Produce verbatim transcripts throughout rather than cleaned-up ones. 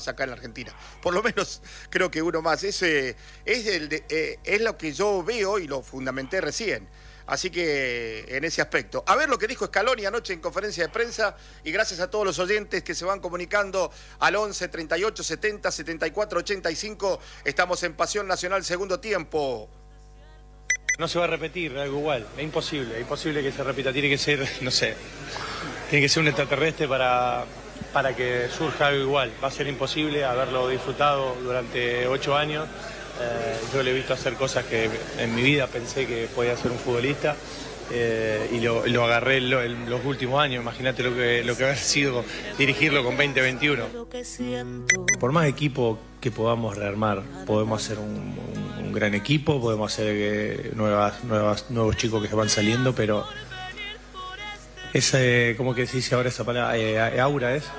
acá en la Argentina. Por lo menos creo que uno más. Es, eh, es, el de, eh, es lo que yo veo y lo fundamenté recién. Así que en ese aspecto. A ver lo que dijo Scaloni anoche en conferencia de prensa y gracias a todos los oyentes que se van comunicando al once, treinta y ocho, setenta, setenta y cuatro, ochenta y cinco. Estamos en Pasión Nacional, segundo tiempo. No se va a repetir algo igual, es imposible, es imposible que se repita. Tiene que ser, no sé, tiene que ser un extraterrestre para... para que surja algo igual. Va a ser imposible haberlo disfrutado durante ocho años. Eh, yo le he visto hacer cosas que en mi vida pensé que podía ser un futbolista eh, y lo, lo agarré en, lo, en los últimos años. Imagínate lo que, lo que haber sido dirigirlo con veinte, veintiuno. Por más equipo que podamos rearmar, podemos hacer un, un, un gran equipo, podemos hacer eh, nuevas, nuevas, nuevos chicos que se van saliendo, pero... Es eh, como que se dice ahora esa palabra, eh, aura es.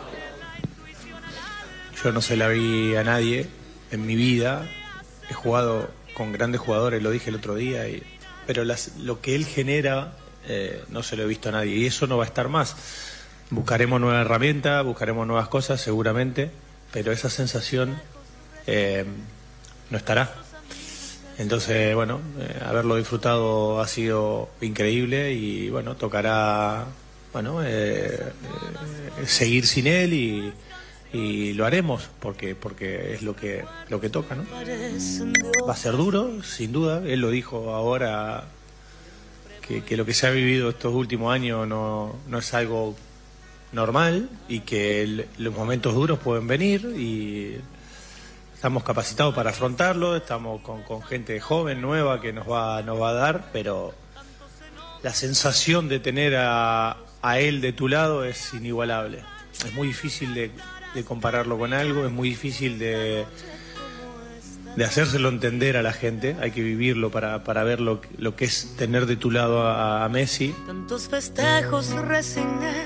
Yo no se la vi a nadie en mi vida. He jugado con grandes jugadores, lo dije el otro día, y, pero las, lo que él genera eh, no se lo he visto a nadie y eso no va a estar más. Buscaremos nuevas herramientas, buscaremos nuevas cosas seguramente, pero esa sensación eh, no estará. Entonces, bueno, eh, haberlo disfrutado ha sido increíble y, bueno, tocará, bueno, eh, eh, seguir sin él y, y lo haremos porque porque es lo que lo que toca, ¿no? Va a ser duro, sin duda. Él lo dijo ahora, que, que lo que se ha vivido estos últimos años no, no es algo normal y que el, los momentos duros pueden venir y... Estamos capacitados para afrontarlo, estamos con, con gente joven, nueva, que nos va, nos va a dar, pero la sensación de tener a, a él de tu lado es inigualable. Es muy difícil de, de compararlo con algo, es muy difícil de, de hacérselo entender a la gente, hay que vivirlo para, para ver lo, lo que es tener de tu lado a, a Messi. Tantos festejos resigné,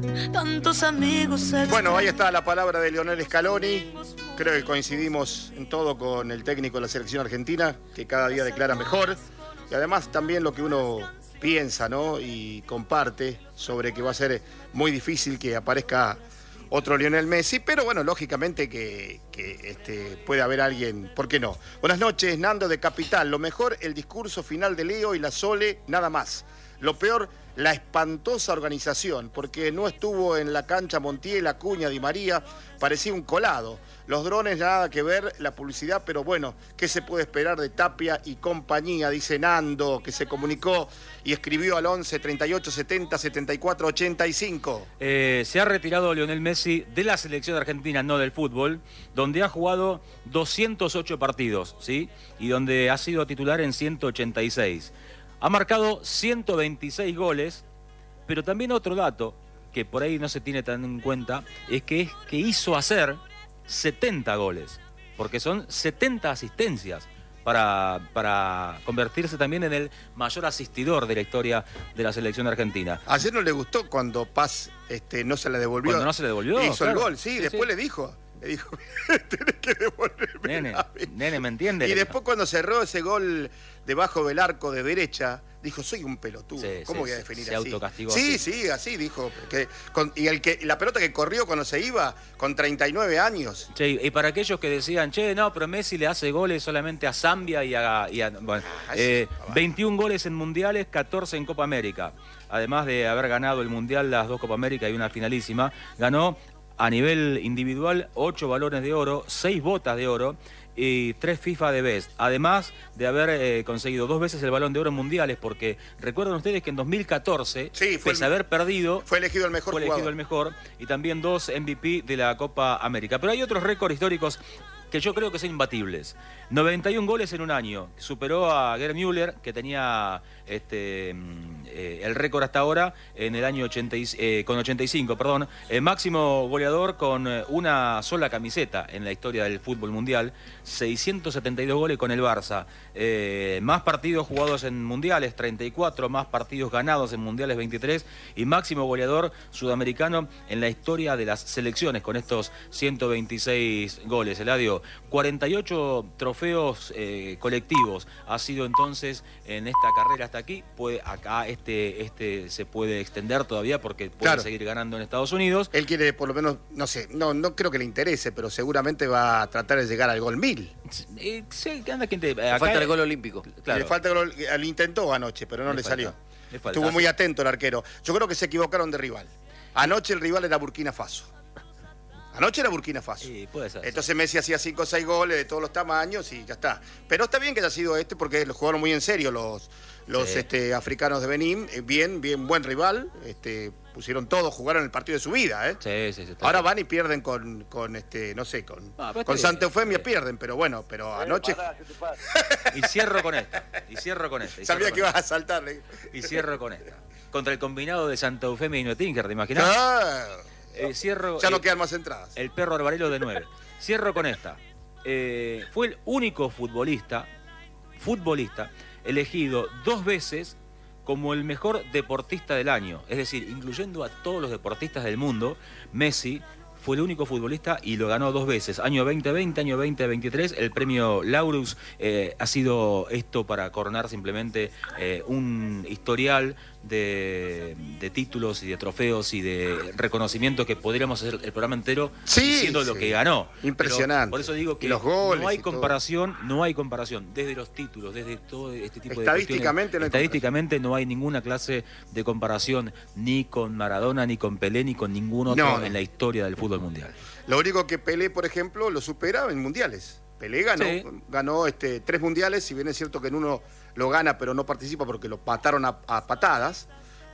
tantos amigos... Bueno, ahí está la palabra de Lionel Scaloni. Creo que coincidimos en todo con el técnico de la selección argentina, que cada día declara mejor. Y además también lo que uno piensa, ¿no? Y comparte sobre que va a ser muy difícil que aparezca otro Lionel Messi. Pero bueno, lógicamente que, que este, puede haber alguien, ¿por qué no? Buenas noches, Nando de Capital. Lo mejor, el discurso final de Leo y la Sole, nada más. Lo peor, la espantosa organización, porque no estuvo en la cancha Montiel, Acuña, Di María, parecía un colado. Los drones, nada que ver, la publicidad, pero bueno, ¿qué se puede esperar de Tapia y compañía? Dice Nando, que se comunicó y escribió al once, treinta y ocho, setenta, setenta y cuatro, ochenta y cinco. Eh, se ha retirado Lionel Messi de la selección argentina, no del fútbol, donde ha jugado doscientos ocho partidos, ¿sí? Y donde ha sido titular en ciento ochenta y seis. Ha marcado ciento veintiséis goles, pero también otro dato que por ahí no se tiene tan en cuenta es que, es que hizo hacer setenta goles, porque son setenta asistencias para, para convertirse también en el mayor asistidor de la historia de la selección argentina. Ayer no le gustó cuando Paz este, no se la devolvió. Cuando no se le devolvió, hizo claro. el gol, sí, sí después sí. le dijo... Le dijo, tenés que devolverme. Nene, nene, ¿me entiendes? Y después cuando cerró ese gol debajo del arco de derecha, dijo, soy un pelotudo. Sí, ¿Cómo sí, voy a definir se así? autocastigó. Sí, así. sí, así dijo. Que, con, y el que la pelota que corrió cuando se iba, con treinta y nueve años. Sí, y para aquellos que decían, che, no, pero Messi le hace goles solamente a Zambia y a... Y a bueno, ah, eh, eso, veintiún goles en mundiales, catorce en Copa América. Además de haber ganado el mundial, las dos Copa América y una finalísima, ganó... A nivel individual, ocho balones de oro, seis botas de oro y tres FIFA de Best. Además de haber eh, conseguido dos veces el balón de oro en mundiales, porque recuerdan ustedes que en dos mil catorce, sí, fue pese el, a haber perdido, fue elegido el mejor fue elegido jugador. el mejor, y también dos M V P de la Copa América. Pero hay otros récords históricos que yo creo que son imbatibles. noventa y un goles en un año. Superó a Gerd Müller, que tenía este, eh, el récord hasta ahora en el año ochenta, eh, con ochenta y cinco, perdón. El máximo goleador con una sola camiseta en la historia del fútbol mundial. seiscientos setenta y dos goles con el Barça. Eh, más partidos jugados en mundiales, treinta y cuatro. Más partidos ganados en mundiales, veintitrés. Y máximo goleador sudamericano en la historia de las selecciones con estos ciento veintiséis goles. Eladio, cuarenta y ocho trofeos eh, colectivos ha sido entonces en esta carrera hasta aquí. Puede, acá este, este se puede extender todavía porque puede Claro. seguir ganando en Estados Unidos. Él quiere, por lo menos, no sé, no, no creo que le interese, pero seguramente va a tratar de llegar al gol mil. Eh, sí, anda quien te, Le acá- falta el gol olímpico. Claro. Le falta gol, lo intentó anoche, pero no le, Le salió. falta, le falta. Estuvo muy atento el arquero. Yo creo que se equivocaron de rival. Anoche el rival era Burkina Faso. Anoche era Burkina Faso. Sí, puede ser. Entonces Messi hacía cinco o seis goles de todos los tamaños y ya está. Pero está bien que haya sido este porque lo jugaron muy en serio los, los Sí. este, africanos de Benín. Eh, Bien, bien, buen rival. Este, pusieron todo, jugaron el partido de su vida. ¿eh? Sí, sí, sí, está Ahora bien. van y pierden con, con este, no sé, con, Ah, pero está con bien, Santa Eufemia está bien. pierden, pero bueno, pero anoche Y cierro con esta. Y cierro con esta. y sabía cierro que con ibas a saltarle. esta, Y cierro con esta. Contra el combinado de Santa Eufemia y Noetinger, ¿te imaginas? Ah, Eh, cierro, ya no eh, quedan más entradas. El perro Alvarelo de nueve. Cierro con esta. Eh, fue el único futbolista, futbolista, elegido dos veces como el mejor deportista del año. Es decir, incluyendo a todos los deportistas del mundo, Messi fue el único futbolista y lo ganó dos veces. Año veinte veinte, año veinte veintitrés, el premio Laurus eh, ha sido esto para coronar simplemente eh, un historial de, de títulos y de trofeos y de reconocimientos que podríamos hacer el programa entero Sí, diciendo lo sí. que ganó. Impresionante. Pero por eso digo que Y los goles no hay y todo. comparación, no hay comparación desde los títulos, desde todo este tipo de Estadísticamente cuestiones. no hay Estadísticamente no hay ninguna clase de comparación ni con Maradona, ni con Pelé, ni con ningún otro No, no. en la historia del fútbol mundial. Lo único que Pelé, por ejemplo, lo supera en mundiales. Pelé ganó, Sí. ganó este, tres mundiales, si bien es cierto que en uno lo gana pero no participa porque lo mataron a, a patadas.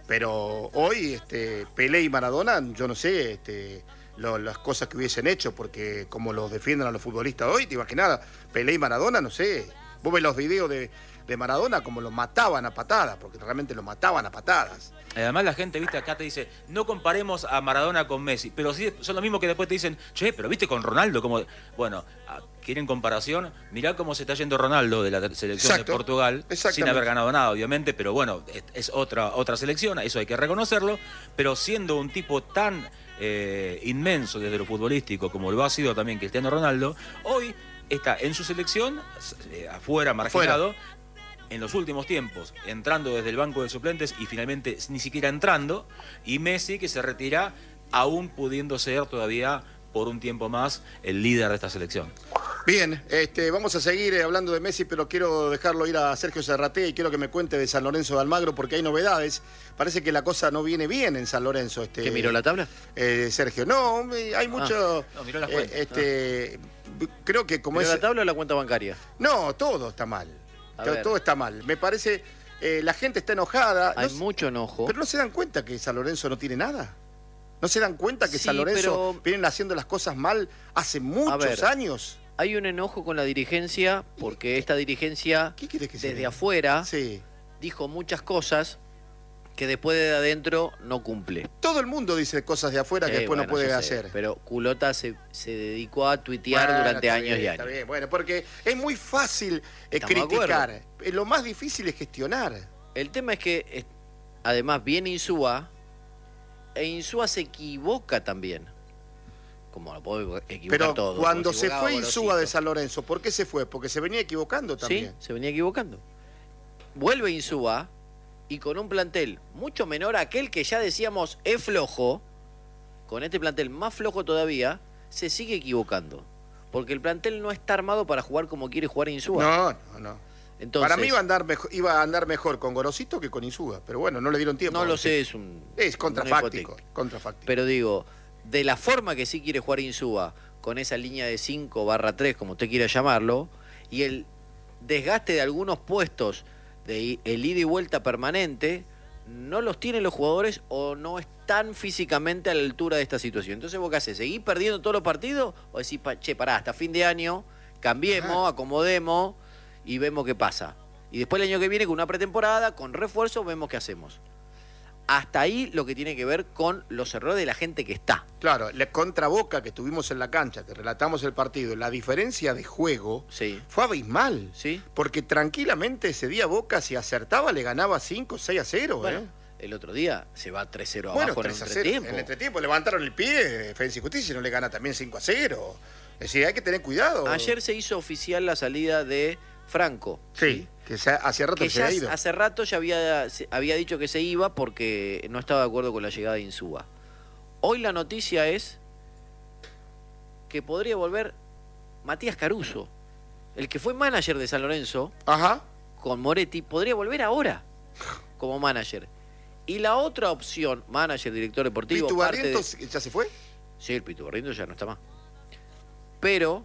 Pero hoy este, Pelé y Maradona, yo no sé este, lo- las cosas que hubiesen hecho, porque como los defienden a los futbolistas hoy, te imaginas, Pelé y Maradona, no sé. Vos ves los videos de, de Maradona como lo mataban a patadas, porque realmente lo mataban a patadas. Además la gente, viste, acá te dice, no comparemos a Maradona con Messi, pero sí son los mismos que después te dicen, che, pero viste con Ronaldo, como, bueno, ah, ¿quieren comparación? Mirá cómo se está yendo Ronaldo de la selección Exacto, de Portugal, sin exactamente. haber ganado nada, obviamente, pero bueno, es, es otra, otra selección, eso hay que reconocerlo, pero siendo un tipo tan eh, inmenso desde lo futbolístico como lo ha sido también Cristiano Ronaldo, hoy está en su selección, eh, afuera, marginado, en los últimos tiempos, entrando desde el banco de suplentes y finalmente ni siquiera entrando, y Messi que se retira aún pudiendo ser todavía por un tiempo más el líder de esta selección. Bien, este, vamos a seguir eh, hablando de Messi, pero quiero dejarlo ir a Sergio Serratea y quiero que me cuente de San Lorenzo de Almagro porque hay novedades. Parece que la cosa no viene bien en San Lorenzo. Este, ¿Qué miró la tabla? eh, Sergio, no, me- hay mucho... No, miró las eh, cuentas. este, creo que como ¿Miró es... la tabla o la cuenta bancaria? No, todo está mal. A todo, ver. todo está mal. Me parece, eh, la gente está enojada. Hay no, mucho enojo. pero no se dan cuenta que San Lorenzo no tiene nada. ¿No se dan cuenta que Sí, San Lorenzo pero- vienen haciendo las cosas mal hace muchos ver. años? Hay un enojo con la dirigencia porque esta dirigencia ¿Qué quieres que se desde diga? afuera Sí. dijo muchas cosas que después de adentro no cumple. Todo el mundo dice cosas de afuera que Sí, después no bueno, puede yo sé, hacer. Pero Culota se, se dedicó a tuitear Bueno, durante está años bien, y está años. bien. Bueno, porque es muy fácil eh, Estamos de criticar. acuerdo. Eh, Lo más difícil es gestionar. El tema es que, es- además, viene Insúa, e Insúa se equivoca también. Como lo puedo equivocar Pero todo. cuando como se equivocaba fue Insúa de Gorosito. San Lorenzo, ¿por qué se fue? Porque se venía equivocando Sí, también. se venía equivocando. Vuelve Insúa y con un plantel mucho menor a aquel que ya decíamos es flojo, con este plantel más flojo todavía, se sigue equivocando. Porque el plantel no está armado para jugar como quiere jugar Insúa. No, no, no. Entonces, Para mí iba a, andar mejor, iba a andar mejor con Gorosito que con Insúa. Pero bueno, no le dieron tiempo. no lo sé, es un... Es una contrafáctico. hipoteca. contrafáctico. Pero digo, de la forma que sí quiere jugar Insúa, con esa línea de cinco barra tres, como usted quiera llamarlo, y el desgaste de algunos puestos, de el ida y vuelta permanente, no los tienen los jugadores o no están físicamente a la altura de esta situación. Entonces, ¿vos qué haces? ¿Seguís perdiendo todos los partidos? O decís, pa- che, pará, hasta fin de año, cambiemos, acomodemos y vemos qué pasa. Y después el año que viene, con una pretemporada, con refuerzo, vemos qué hacemos. Hasta ahí lo que tiene que ver con los errores de la gente que está. Claro, la contra Boca que estuvimos en la cancha, que relatamos el partido, la diferencia de juego Sí. fue abismal. ¿Sí? Porque tranquilamente ese día Boca, si acertaba, le ganaba cinco, seis a cero. Bueno, ¿eh? el otro día se va tres cero Bueno, abajo en el tres a cero. entretiempo. En el entretiempo levantaron el pie, Defensa y Justicia no le gana también cinco a cero. Es decir, hay que tener cuidado. Ayer se hizo oficial la salida de Franco. Sí, que se, hace rato Que que se ya ha ido. hace rato ya había, se- había dicho que se iba porque no estaba de acuerdo con la llegada de Insúa. Hoy la noticia es que podría volver Matías Caruso, el que fue manager de San Lorenzo Ajá. con Moretti, podría volver ahora como manager. Y la otra opción, manager, director deportivo, ¿Pitu parte de... Barrientos ya se fue? Sí, el Pitu Barrientos ya no está más. Pero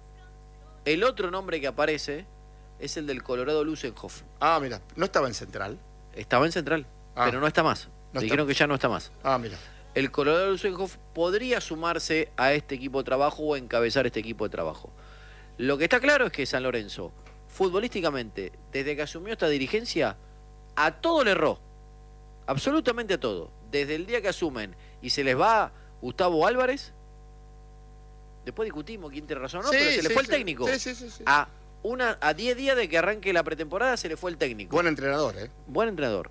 el otro nombre que aparece es el del Colorado Lusenhoff. Ah, mira, no estaba en Central. Estaba en Central, Ah. pero no está más. No Dijeron está. que ya no está más. Ah, mira. El Colorado Lusenhoff podría sumarse a este equipo de trabajo o encabezar este equipo de trabajo. Lo que está claro es que San Lorenzo, futbolísticamente, desde que asumió esta dirigencia, a todo le erró. Absolutamente a todo. Desde el día que asumen y se les va Gustavo Álvarez, después discutimos quién tiene razón o no, Sí, pero se le sí, fue el sí. técnico. Sí, sí, sí, sí. A una a diez días de que arranque la pretemporada se le fue el técnico. Buen entrenador, ¿eh? Buen entrenador.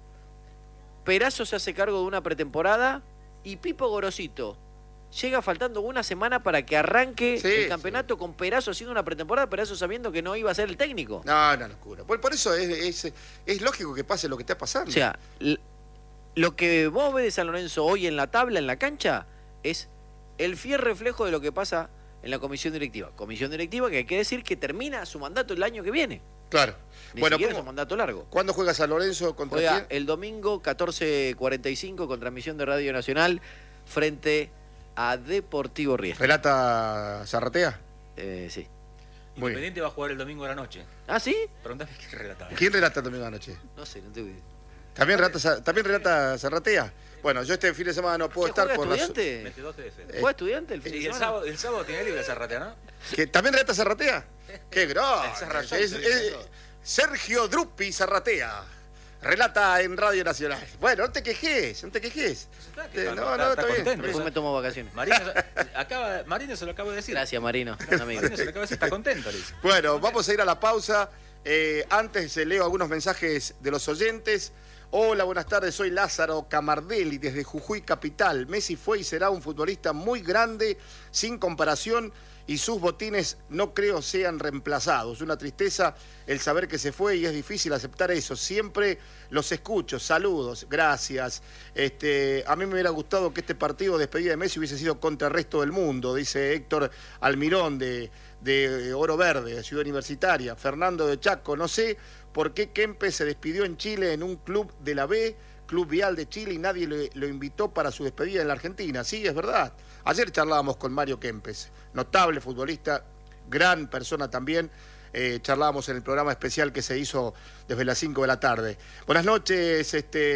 Perazo se hace cargo de una pretemporada y Pipo Gorosito llega faltando una semana para que arranque Sí, el campeonato con Perazo haciendo una pretemporada, Perazo sabiendo que no iba a ser el técnico. No, no, locura. Por, por eso es, es, es lógico que pase lo que está pasando. O sea, l- lo que vos ves de San Lorenzo hoy en la tabla, en la cancha, es el fiel reflejo de lo que pasa en la comisión directiva. Comisión directiva que hay que decir que termina su mandato el año que viene. Claro. Ni Bueno, siquiera es ¿cómo- un mandato largo. ¿cuándo juega San Lorenzo contra Juega quién? el domingo catorce cuarenta y cinco con transmisión de Radio Nacional frente a Deportivo Riestra. ¿Relata Zarratea? Eh, sí. Muy Independiente va a jugar el domingo de la noche. ¿Ah, sí? Preguntame qué relataba. ¿Quién relata el domingo de la noche? No sé, no tengo idea. ¿También relata, Za- ¿también relata Zarratea? Bueno, yo este fin de semana no puedo ¿Qué estar juega por la... estudiante? veintidós T F. ¿Juega estudiante el fin de Y el semana? sábado, el sábado tiene libre Zarratea, ¿no? ¿Que ¿También relata Zarratea? ¡Qué grosso! Zarratea, Es- es- Sergio Drupi Zarratea. Relata en Radio Nacional. Bueno, no te quejes, no te quejes. Está, que Eh, está- No, está- no, está está bien. contento. Después me tomo vacaciones. Marino, acaba, Marino se lo acabo de decir. Gracias, Marino. Un amigo. Marino se lo acabo de decir, está contento, le dice. Bueno, vamos a ir a la pausa. Eh, antes eh, leo algunos mensajes de los oyentes. Hola, buenas tardes, soy Lázaro Camardelli desde Jujuy Capital. Messi fue y será un futbolista muy grande, sin comparación, y sus botines no creo sean reemplazados. Una tristeza el saber que se fue y es difícil aceptar eso. Siempre los escucho, saludos, gracias. Este, a mí me hubiera gustado que este partido de despedida de Messi hubiese sido contra el resto del mundo, dice Héctor Almirón de, de Oro Verde, de Ciudad Universitaria. Fernando de Chaco, no sé por qué Kempes se despidió en Chile en un club de la B, Club Vial de Chile, y nadie le- lo invitó para su despedida en la Argentina. Sí, es verdad. Ayer charlábamos con Mario Kempes, notable futbolista, gran persona también. Eh, charlábamos en el programa especial que se hizo desde las cinco de la tarde. Buenas noches,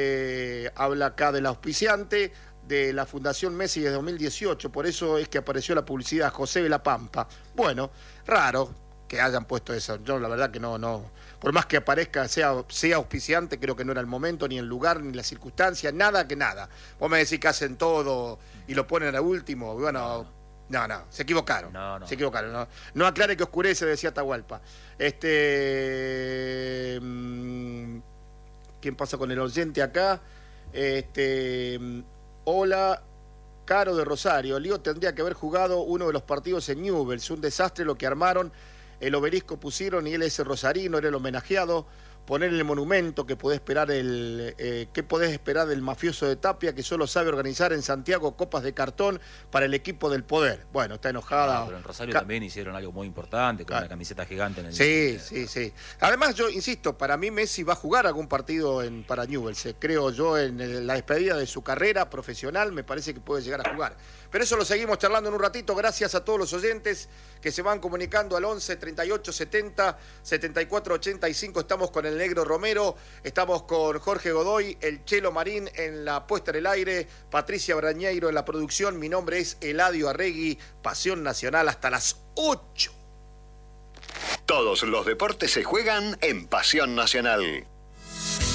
este, habla acá del auspiciante de la Fundación Messi de dos mil dieciocho, por eso es que apareció la publicidad José de la Pampa. Bueno, raro que hayan puesto eso, yo la verdad que no, no, por más que aparezca, sea, sea auspiciante, creo que no era el momento, ni el lugar, ni la circunstancia, nada que nada. Vos me decís que hacen todo y lo ponen a último, bueno, no, no, se equivocaron, No, no. se equivocaron, no, no aclare que oscurece, decía Atahualpa. Este, mm, ¿quién pasa con el oyente acá? Este, mm, hola, Caro de Rosario, Lío tendría que haber jugado uno de los partidos en Newell's, un desastre lo que armaron. El obelisco pusieron y él es rosarino, era el homenajeado. Poner el monumento que podés esperar el eh, ¿qué podés esperar del mafioso de Tapia que solo sabe organizar en Santiago copas de cartón para el equipo del poder? Bueno, está enojada. No, pero en Rosario Ca- también hicieron algo muy importante, con Claro. una camiseta gigante en el Sí, sí, sí. Además, yo insisto, para mí Messi va a jugar algún partido en, para Newell's. eh, Creo yo en el- la despedida de su carrera profesional, me parece que puede llegar a jugar. Pero eso lo seguimos charlando en un ratito. Gracias a todos los oyentes que se van comunicando al once, treinta y ocho, setenta, setenta y cuatro, ochenta y cinco. Estamos con el Negro Romero, estamos con Jorge Godoy, el Chelo Marín en la puesta en el aire, Patricia Brañeiro en la producción. Mi nombre es Eladio Arregui, Pasión Nacional hasta las ocho. Todos los deportes se juegan en Pasión Nacional.